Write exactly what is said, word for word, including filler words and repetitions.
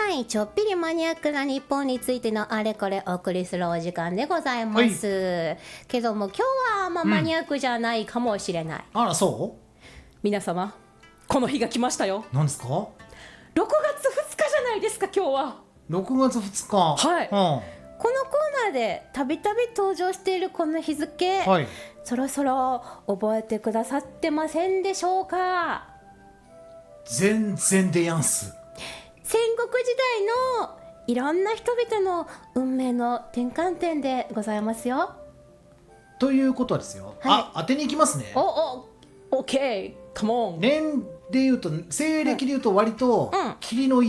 はい、ちょっぴりマニアックな日本についてのあれこれお送りするお時間でございます、はい、けども今日はあんまマニアックじゃないかもしれない、 うん、あらそう皆様この日が来ましたよ。 何ですか？ ろくがつふつかじゃないですか今日は。 ろくがつふつか、 はい、うん、 このコーナーでたびたび登場しているこの日付、 はい、 そろそろ覚えてくださってませんでしょうか？ 全然でやんす。 戦国時代のいろんな人々の運命の転換点でございますよ。 ということはですよ、はい、あ、当てに行きますね。 おお、オッケー、カモン。 年でいうと西暦でいうと割と霧の